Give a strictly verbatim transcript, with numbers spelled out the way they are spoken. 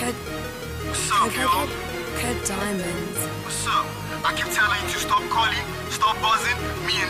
Cut, What's up, cut, yo? cut, cut diamonds. What's up? I keep telling you to stop calling, stop buzzing. Me and